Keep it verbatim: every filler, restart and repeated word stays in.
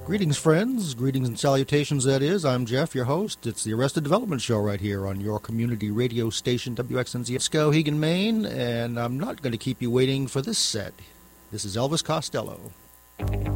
Greetings, friends. Greetings and salutations, that is. I'm Jeff, your host. It's the Arrested Development Show right here on your community radio station, W X N Z Skowhegan, Maine, and I'm not going to keep you waiting for this set. This is Elvis Costello.